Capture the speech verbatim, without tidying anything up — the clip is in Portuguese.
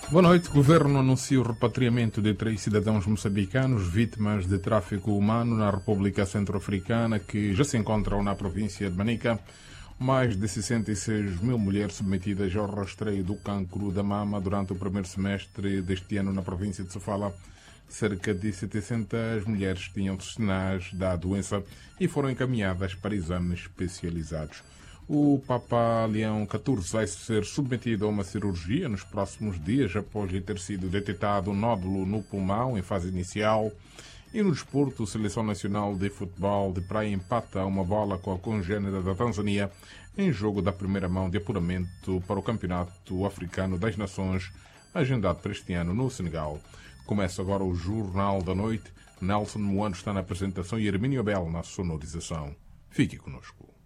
Boa noite. O governo anuncia o repatriamento de três cidadãos moçambicanos vítimas de tráfico humano na República Centro-Africana, que já se encontram na província de Manica. Mais de sessenta e seis mil mulheres submetidas ao rastreio do cancro da mama durante o primeiro semestre deste ano na província de Sofala. Cerca de setecentas mulheres tinham sinais da doença e foram encaminhadas para exames especializados. O Papa Leão catorze vai ser submetido a uma cirurgia nos próximos dias após lhe ter sido detectado um nódulo no pulmão em fase inicial. E no desporto, a Seleção Nacional de Futebol de Praia empata uma bola com a congênera da Tanzânia em jogo da primeira mão de apuramento para o Campeonato Africano das Nações, agendado para este ano no Senegal. Começa agora o Jornal da Noite. Nelson Moano está na apresentação e Hermínio Abel na sonorização. Fique conosco.